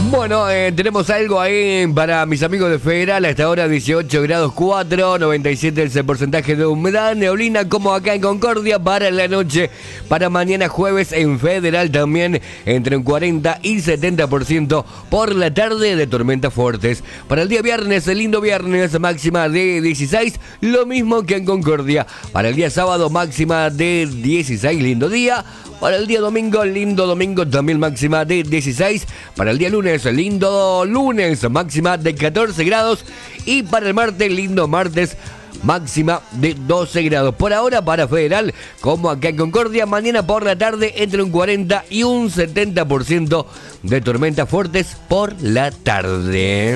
Bueno, tenemos algo ahí para mis amigos de Federal. Hasta ahora 18 grados 4, 97 es el porcentaje de humedad. Neblina como acá en Concordia para la noche. Para mañana jueves en Federal también entre un 40 y 70% por la tarde de tormentas fuertes. Para el día viernes, el lindo viernes, máxima de 16, lo mismo que en Concordia. Para el día sábado, máxima de 16, lindo día. Para el día domingo, lindo domingo, también máxima de 16. Para el día lunes, lindo lunes, máxima de 14 grados. Y para el martes, lindo martes, máxima de 12 grados. Por ahora, para Federal, como acá en Concordia, mañana por la tarde entre un 40 y un 70% de tormentas fuertes por la tarde.